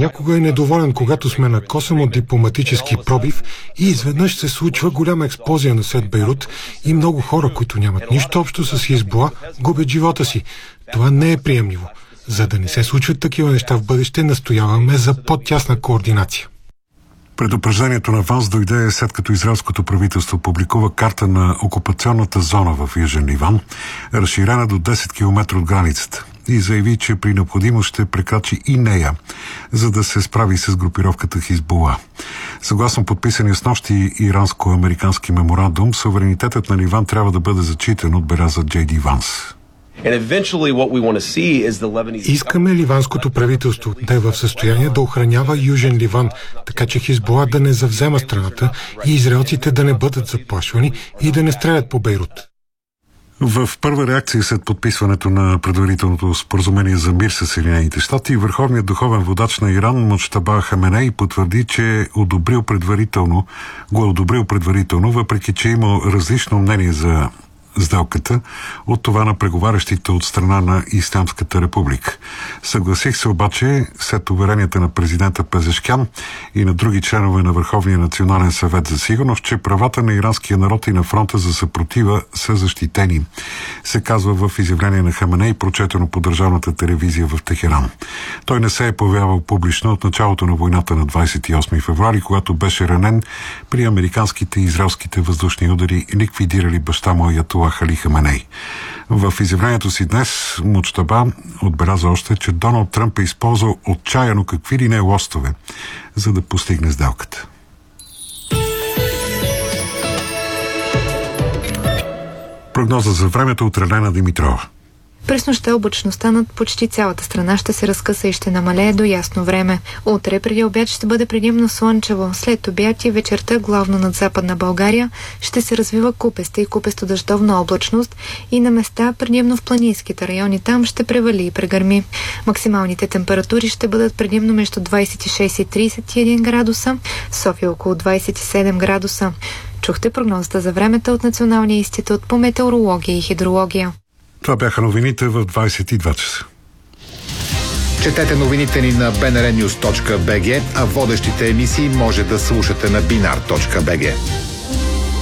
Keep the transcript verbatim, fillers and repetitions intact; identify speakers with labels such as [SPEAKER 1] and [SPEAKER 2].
[SPEAKER 1] понякога е недоволен, когато сме на косъм от дипломатически пробив и изведнъж се случва голяма експлозия на след Бейрут и много хора, които нямат нищо общо с Хизбула, губят живота си. Това не е приемливо. За да не се случват такива неща в бъдеще, настояваме за по-тясна координация.
[SPEAKER 2] Предупреждението на Ванс дойде след като израелското правителство публикува карта на окупационната зона в Южен Ливан, разширена до десет километра от границата, и заяви, че при необходимост ще прекрачи и нея, за да се справи с групировката Хизбула. Съгласно подписания снощи иранско-американски меморандум, суверенитетът на Ливан трябва да бъде зачитан, отбеляза Джей Ди Ванс.
[SPEAKER 1] Искаме ливанското правителство да е в състояние да охранява Южен Ливан, така че Хизбула да не завзема страната и израелците да не бъдат заплашвани и да не стрелят по Бейрут.
[SPEAKER 2] В първа реакция след подписването на предварителното споразумение за мир с Съединените щати, върховният духовен водач на Иран Муджтаба Хаменей потвърди, че е одобрил предварително, го е одобрил предварително, въпреки че има различно мнение за сделката от това на преговарящите от страна на Ислямската република. Съгласих се обаче след уверенията на президента Пезешкян и на други членове на Върховния национален съвет за сигурност, че правата на иранския народ и на фронта за съпротива са защитени, се казва в изявление на Хаменей, прочетено по държавната телевизия в Техеран. Той не се е появявал публично от началото на войната на двадесет и осми февруари, когато беше ранен при американските и израелските въздушни удари, ликвидирали баща му Аятола Али Хаменей. В изявлението си днес Муджтаба отбеляза още, че Доналд Тръмп е използвал отчаяно какви ли не лостове, за да постигне сделката. Прогноза за времето от Елена Димитрова.
[SPEAKER 3] През нощта облачността над почти цялата страна ще се разкъса и ще намалее до ясно време. Утре преди обяд ще бъде предимно слънчево. След обяд и вечерта, главно над Западна България, ще се развива купеста и купесто-дъждовна облачност и на места, предимно в планинските райони, там ще превали и прегърми. Максималните температури ще бъдат предимно между двадесет и шест и тридесет и един градуса, в София около двадесет и седем градуса. Чухте прогнозата за времето от Националния институт по метеорология и хидрология.
[SPEAKER 2] Това бяха новините в двадесет и два часа.
[SPEAKER 4] Четете новините ни на би ен ар нюз точка би джи, а водещите емисии може да слушате на бинар точка би джи.